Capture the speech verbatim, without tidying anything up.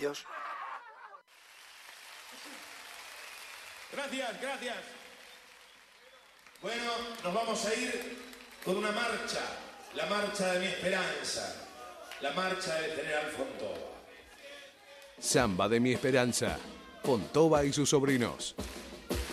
Adiós. Gracias, gracias. Bueno, nos vamos a ir con una marcha, la marcha de mi esperanza, la marcha del general Fontova. Samba de mi esperanza, Fontova y sus sobrinos.